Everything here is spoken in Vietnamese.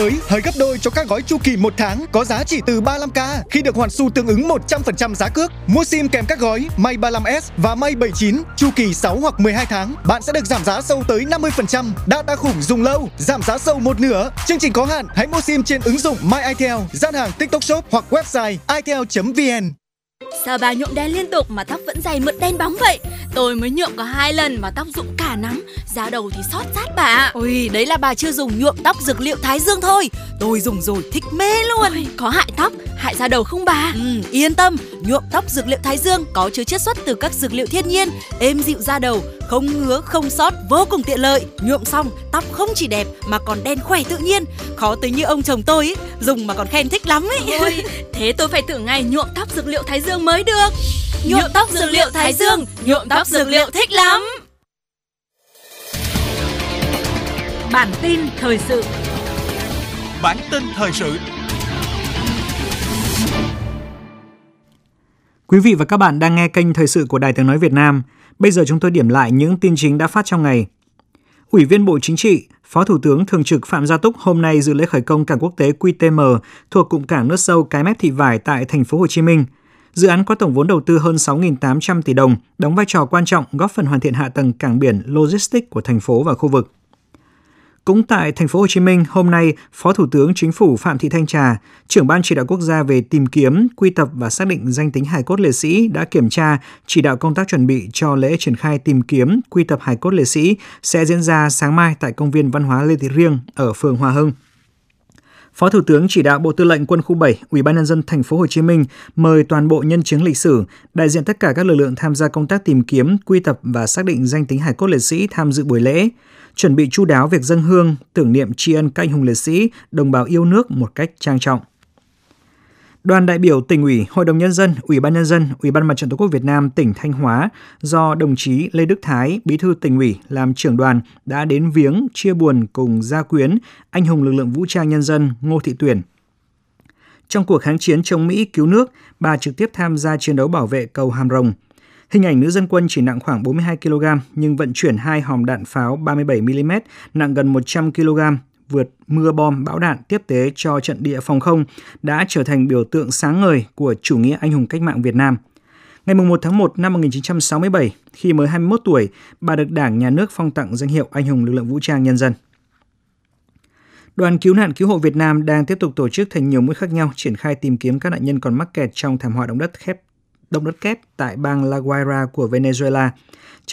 Hời gấp đôi cho các gói chu kỳ 1 tháng có giá chỉ từ 35k khi được hoàn xu tương ứng 100% giá cước. Mua sim kèm các gói May 35S và May 79 chu kỳ 6 hoặc 12 tháng, bạn sẽ được giảm giá sâu tới 50%. Data khủng dùng lâu, giảm giá sâu một nửa. Chương trình có hạn, hãy mua sim trên ứng dụng My Itel, gian hàng TikTok Shop hoặc website itel.vn. Sao bà nhuộm đen liên tục mà tóc vẫn dày mượt đen bóng vậy? Tôi mới nhuộm có 2 lần mà tóc rụng cả nắm, da đầu thì xót rát bà. Ôi, đấy là bà chưa dùng nhuộm tóc dược liệu Thái Dương thôi. Tôi dùng rồi thích mê luôn. Ôi, có hại tóc, hại da đầu không bà? Yên tâm, nhuộm tóc dược liệu Thái Dương có chứa chiết xuất từ các dược liệu thiên nhiên, êm dịu da đầu, không ngứa, không xót, vô cùng tiện lợi. Nhuộm xong, tóc không chỉ đẹp mà còn đen khỏe tự nhiên. Khó tới như ông chồng tôi ấy, dùng mà còn khen thích lắm ấy. Ôi, thế tôi phải thử ngay nhuộm tóc dược liệu Thái Dương mới được. Nhuộm tóc dược liệu Thái Dương, nhuộm tóc dược liệu thích lắm. Bản tin thời sự. Bản tin thời sự. Quý vị và các bạn đang nghe kênh Thời sự của Đài Tiếng nói Việt Nam. Bây giờ chúng tôi điểm lại những tin chính đã phát trong ngày. Ủy viên Bộ Chính trị, Phó Thủ tướng Thường trực Phạm Gia Túc hôm nay dự lễ khởi công cảng quốc tế QTM thuộc cụm cảng nước sâu Cái Mép Thị Vải tại thành phố Hồ Chí Minh. Dự án có tổng vốn đầu tư hơn 6.800 tỷ đồng, đóng vai trò quan trọng góp phần hoàn thiện hạ tầng cảng biển logistics của thành phố và khu vực. Cũng tại thành phố Hồ Chí Minh, hôm nay, Phó Thủ tướng Chính phủ Phạm Thị Thanh Trà, trưởng Ban Chỉ đạo Quốc gia về tìm kiếm, quy tập và xác định danh tính hài cốt liệt sĩ đã kiểm tra, chỉ đạo công tác chuẩn bị cho lễ triển khai tìm kiếm, quy tập hài cốt liệt sĩ sẽ diễn ra sáng mai tại Công viên Văn hóa Lê Thị Riêng ở phường Hòa Hưng. Phó Thủ tướng chỉ đạo Bộ Tư lệnh Quân khu 7, Ủy ban nhân dân thành phố Hồ Chí Minh mời toàn bộ nhân chứng lịch sử, đại diện tất cả các lực lượng tham gia công tác tìm kiếm, quy tập và xác định danh tính hài cốt liệt sĩ tham dự buổi lễ, chuẩn bị chu đáo việc dâng hương, tưởng niệm tri ân các anh hùng liệt sĩ, đồng bào yêu nước một cách trang trọng. Đoàn đại biểu Tỉnh ủy, Hội đồng Nhân dân, Ủy ban Nhân dân, Ủy ban Mặt trận Tổ quốc Việt Nam tỉnh Thanh Hóa do đồng chí Lê Đức Thái, Bí thư Tỉnh ủy làm trưởng đoàn đã đến viếng, chia buồn cùng gia quyến anh hùng lực lượng vũ trang nhân dân Ngô Thị Tuyển. Trong cuộc kháng chiến chống Mỹ cứu nước, bà trực tiếp tham gia chiến đấu bảo vệ cầu Hàm Rồng. Hình ảnh nữ dân quân chỉ nặng khoảng 42 kg nhưng vận chuyển 2 hòm đạn pháo 37 mm nặng gần 100 kg vượt mưa bom bão đạn tiếp tế cho trận địa phòng không đã trở thành biểu tượng sáng ngời của chủ nghĩa anh hùng cách mạng Việt Nam. Ngày 1 tháng 1 năm 1967, khi mới 21 tuổi, bà được Đảng, Nhà nước phong tặng danh hiệu Anh hùng lực lượng vũ trang nhân dân. Đoàn Cứu nạn Cứu hộ Việt Nam đang tiếp tục tổ chức thành nhiều mũi khác nhau triển khai tìm kiếm các nạn nhân còn mắc kẹt trong thảm họa động đất kép tại bang La Guaira của Venezuela.